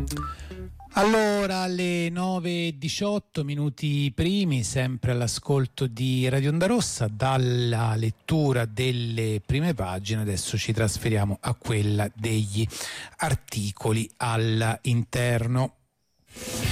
Allora, alle 9:18 minuti primi, sempre all'ascolto di Radio Onda Rossa, dalla lettura delle prime pagine adesso ci trasferiamo a quella degli articoli all'interno.